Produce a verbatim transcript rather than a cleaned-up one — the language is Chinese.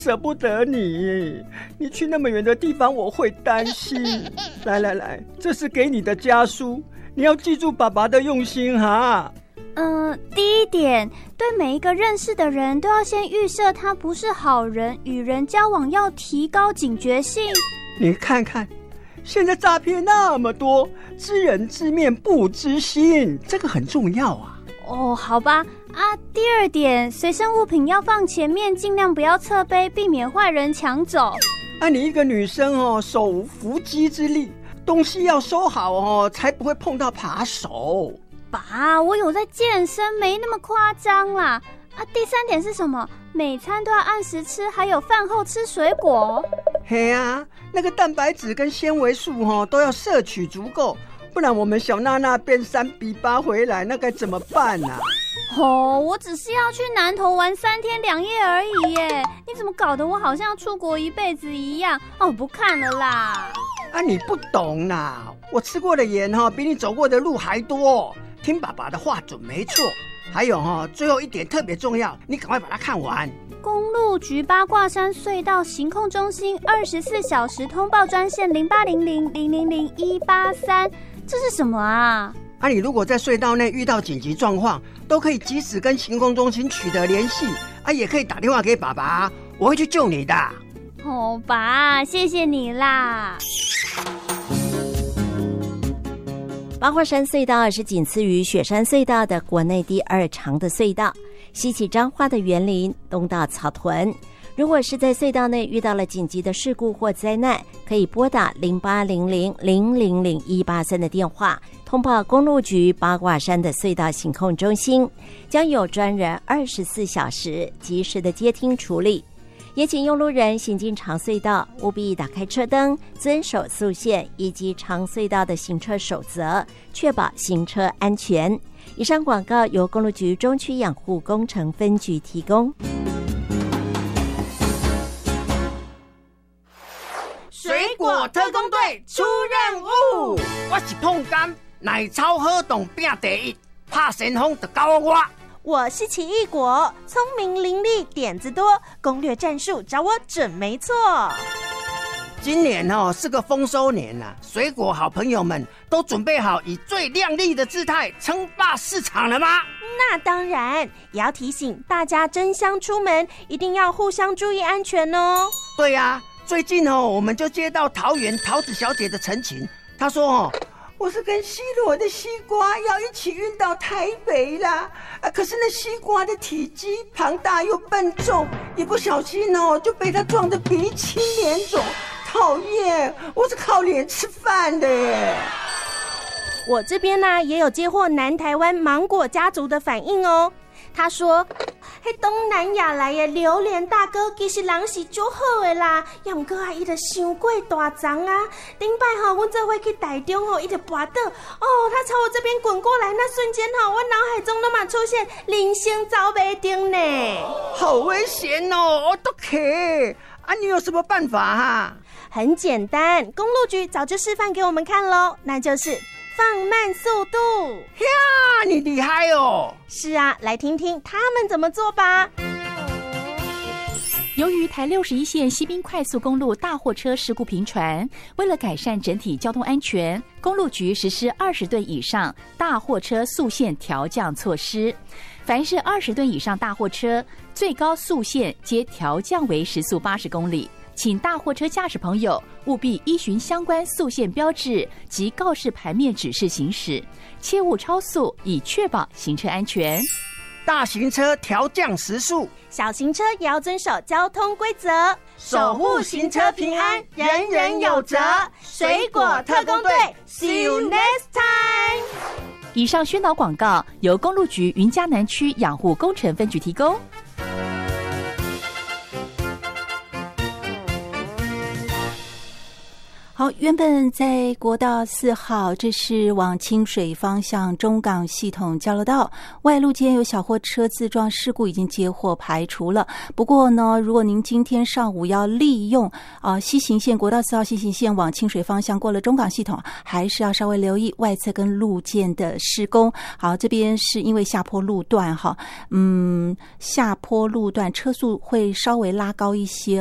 舍不得你，你去那么远的地方，我会担心。来来来，这是给你的家书，你要记住爸爸的用心哈。 嗯，第一点，对每一个认识的人都要先预设他不是好人，与人交往要提高警觉性。 你看看，现在诈骗那么多，知人知面不知心，这个很重要啊。 哦，好吧。啊，第二点，随身物品要放前面，尽量不要侧背，避免坏人抢走。 啊，你一个女生哦，手无缚鸡之力，东西要收好哦，才不会碰到扒手。 爸，我有在健身，没那么夸张啦。啊，第三点是什么？每餐都要按时吃，还有饭后吃水果。 嘿啊，那个蛋白质跟纤维素哦，都要摄取足够，不然我们小娜娜变三比八回来，那该怎么办啊？ 哦，我只是要去南投玩三天两夜而已耶！你怎么搞得我好像要出国一辈子一样？哦，我不看了啦！ 啊，你不懂啦，我吃过的盐哈、哦，比你走过的路还多。听爸爸的话准没错。还有哈、哦，最后一点特别重要，你赶快把它看完。 公路局八卦山隧道行控中心二十四小时通报专线零八零零零零零一八三，这是什么啊？ 啊，你如果在隧道内遇到紧急状况，都可以及时跟行控中心取得联系，啊，也可以打电话给爸爸，我会去救你的。 哦，爸，谢谢你啦。 八卦山隧道是仅次于雪山隧道的国内第二长的隧道，西起彰化的园林，东到草屯。如果是在隧道内遇到了紧急的事故或灾难，可以拨打零八零零零零零一八三的电话，通报公路局八卦山的隧道行控中心，将有专人二十四小时及时的接听处理。也请用路人行进长隧道，务必打开车灯，遵守速限以及长隧道的行车守则，确保行车安全。以上广告由公路局中区养护工程分局提供。 水果特工队出任务，我是碰柑，奶超好动拼第一，怕神风就交我。 我是奇异果，聪明伶俐，点子多，攻略战术找我准没错。 今年哦是个丰收年啊，水果好朋友们都准备好以最亮丽的姿态称霸市场了吗？ 那当然，也要提醒大家争相出门，一定要互相注意安全哦。 对啊，最近哦我们就接到桃园桃子小姐的陈情，她说哦，我是跟西螺的西瓜要一起运到台北啦，啊，可是那西瓜的体积庞大又笨重，一不小心哦就被它撞得鼻青脸肿，讨厌！我是靠脸吃饭的耶。 我这边呢、啊、也有接获南台湾芒果家族的反应哦。他说，迄东南亚来的榴莲大哥其实人是足好的啦，也不过啊，伊就伤过大张啊。顶摆吼，阮做伙去台中吼，伊就跋倒，哦，他朝我这边滚过来，那瞬间吼，我脑海中都嘛出现人生走不定呢。 好危险哦！我都可啊，你有什么办法啊？ 很简单，公路局早就示范给我们看咯，那就是放慢速度。 呀，你厉害哦！ 是啊，来听听他们怎么做吧。 由于台六十一线西滨快速公路大货车事故频传，为了改善整体交通安全，公路局实施二十吨以上大货车速限调降措施。凡是二十吨以上大货车，最高速限皆调降为时速八十公里。请大货车驾驶朋友务必依循相关速限标志及告示牌面指示行驶，切勿超速，以确保行车安全。 大型车调降时速， 小型车也要遵守交通规则， 守护行车平安，人人有责。 水果特工队 ，See you next time。 以上宣导广告由公路局云嘉南区养护工程分局提供。 好，原本在国道四号，这是往清水方向中港系统交流道外路间有小货车自撞事故，已经接获排除了。不过呢，如果您今天上午要利用啊、呃、西行线国道四号西行线往清水方向过了中港系统，还是要稍微留意外侧跟路肩的施工。好，这边是因为下坡路段哈，嗯，下坡路段车速会稍微拉高一些。